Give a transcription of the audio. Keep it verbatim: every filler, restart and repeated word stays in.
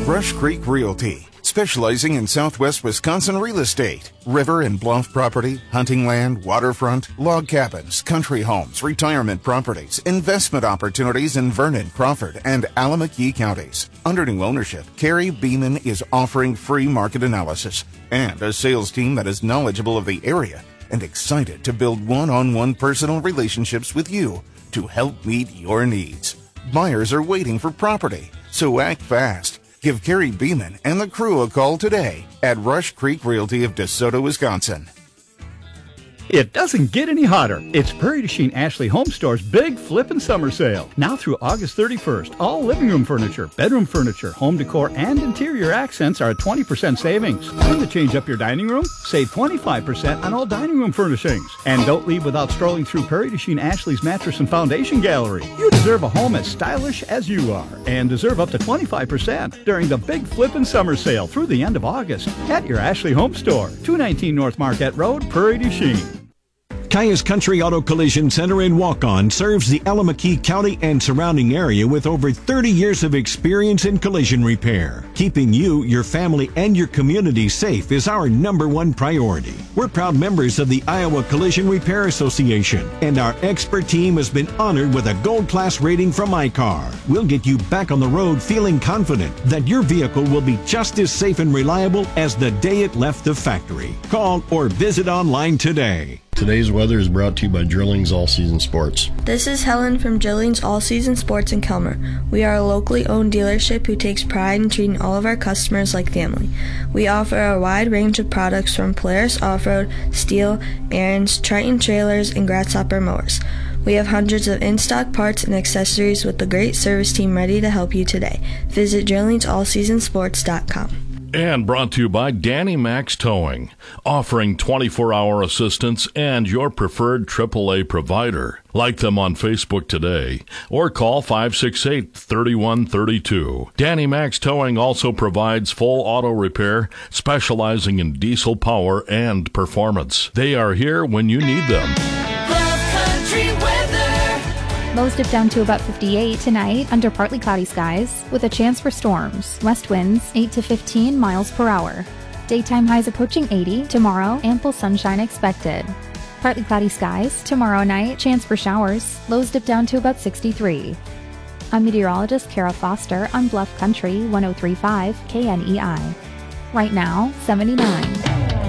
Rush Creek Realty, specializing in Southwest Wisconsin real estate, river and bluff property, hunting land, waterfront, log cabins, country homes, retirement properties, investment opportunities in Vernon, Crawford, and Allamakee counties. Under new ownership, Carrie Beeman is offering free market analysis and a sales team that is knowledgeable of the area and excited to build one-on-one personal relationships with you to help meet your needs. Buyers are waiting for property, so act fast. Give Carrie Beeman and the crew a call today at Rush Creek Realty of DeSoto, Wisconsin. It doesn't get any hotter. It's Prairie du Chien Ashley Home Store's big flippin' summer sale. Now through August thirty-first, all living room furniture, bedroom furniture, home decor, and interior accents are at twenty percent savings. Time to change up your dining room? Save twenty-five percent on all dining room furnishings. And don't leave without strolling through Prairie du Chien Ashley's Mattress and Foundation Gallery. You deserve a home as stylish as you are and deserve up to twenty-five percent during the big flippin' summer sale through the end of August at your Ashley Home Store, two nineteen North Marquette Road, Prairie du Chien. Caius Country Auto Collision Center in Waukon serves the Allamakee County and surrounding area with over thirty years of experience in collision repair. Keeping you, your family, and your community safe is our number one priority. We're proud members of the Iowa Collision Repair Association, and our expert team has been honored with a gold class rating from I C A R. We'll get you back on the road feeling confident that your vehicle will be just as safe and reliable as the day it left the factory. Call or visit online today. Today's weather is brought to you by Drillings All Season Sports. This is Helen from Drillings All Season Sports in Kelmer. We are a locally owned dealership who takes pride in treating all of our customers like family. We offer a wide range of products from Polaris Off-Road, Steel, Aaron's, Triton trailers, and Grasshopper mowers. We have hundreds of in-stock parts and accessories with a great service team ready to help you today. Visit drillings all season sports dot com. And brought to you by Danny Max Towing, offering twenty-four hour assistance and your preferred triple A provider. Like them on Facebook today or call five six eight, three one three two. Danny Max Towing also provides full auto repair, specializing in diesel power and performance. They are here when you need them. Lows dip down to about fifty-eight tonight under partly cloudy skies with a chance for storms. West winds eight to fifteen miles per hour. Daytime highs approaching eighty. Tomorrow, ample sunshine expected. Partly cloudy skies. Tomorrow night, chance for showers. Lows dip down to about sixty-three. I'm meteorologist Kara Foster on Bluff Country one oh three point five K N E I. Right now, seventy-nine.